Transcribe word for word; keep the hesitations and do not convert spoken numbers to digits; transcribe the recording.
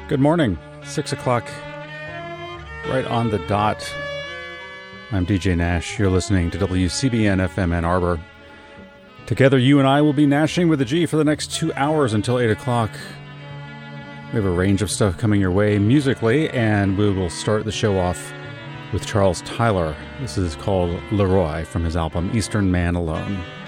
Good morning. Six o'clock, right on the dot. I'm D J Nash. You're listening to W C B N F M Ann Arbor. Together, you and I will be nashing with a G for the next two hours until eight o'clock. We have a range of stuff coming your way musically, and we will start the show off with Charles Tyler. This is called Leroy from his album Eastern Man Alone.